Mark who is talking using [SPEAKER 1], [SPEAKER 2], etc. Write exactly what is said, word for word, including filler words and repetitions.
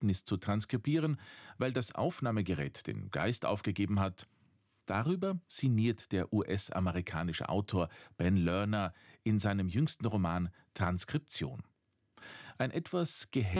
[SPEAKER 1] Erlebnis zu transkribieren, weil das Aufnahmegerät den Geist aufgegeben hat. Darüber sinniert der U S-amerikanische Autor Ben Lerner in seinem jüngsten Roman Transkription. Ein etwas gehemmter